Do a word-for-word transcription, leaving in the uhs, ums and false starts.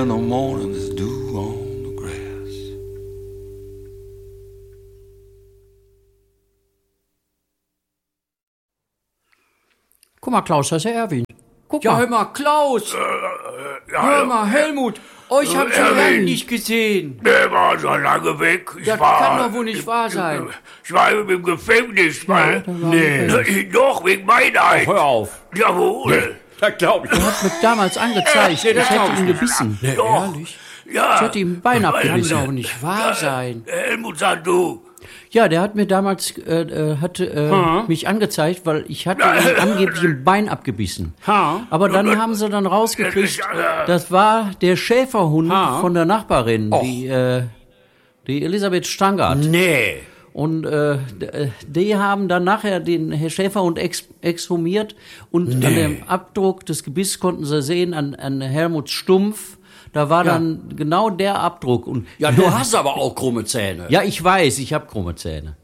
In the morning there's dew on the grass. Guck mal, Klaus, das ist ja Erwin. Guck Ja, mal. hör mal, Klaus! Äh, ja, Hör mal, Helmut! Euch hab ich schon lange nicht gesehen. Der war schon lange weg. Ich Das war, kann doch wohl nicht wahr sein. Ich war im Gefängnis, weil... Nee. Doch, wegen Meinheit. Hör auf. Jawohl. Das glaub ich. Er hat mich damals angezeigt. Nee, das ich hätte glaub ich ihn nicht. gebissen. Nee, Doch. ehrlich? Ja. Ich hätte ihm ein Bein Kann abgebissen. doch nicht wahr sein. Helmut, sag du. Ja, der hat mir damals äh, äh, hatte, äh, mich angezeigt, weil ich hatte ihm angeblich ein Bein abgebissen. Ha. Aber dann haben sie dann rausgekriegt, das war der Schäferhund Ha. von der Nachbarin, die, äh, die Elisabeth Stangert. Nee. Und äh, d- äh, die haben dann nachher den Herr Schäferhund ex exhumiert und an dem Abdruck des Gebisses konnten sie sehen, an, an Helmut Stumpf, da war dann genau der Abdruck. Und Ja, du hast aber auch krumme Zähne. ja, ich weiß, ich habe krumme Zähne.